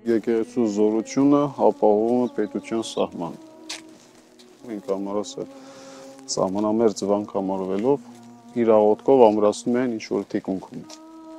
Եկեղեցու զորությունը ապահովում է պետության սահմանը։ Մենք համար ասել սահմանամերձ վանք համարվելով իր աղոթքով ամրացնում են ինչ որ թիկունքում։